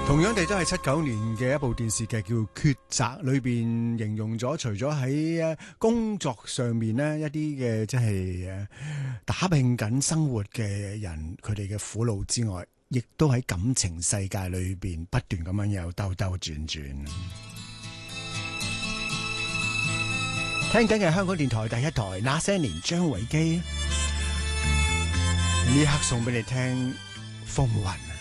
同樣地都係79年嘅一部電視劇叫《抉擇》，裏邊形容咗除咗喺工作上面呢一啲嘅即係打拼緊生活嘅人佢哋嘅苦惱之外，亦都喺感情世界裏邊不斷咁樣有兜兜轉轉。聽緊嘅香港電台第一台那些年，張維基呢刻送俾你聽風雲。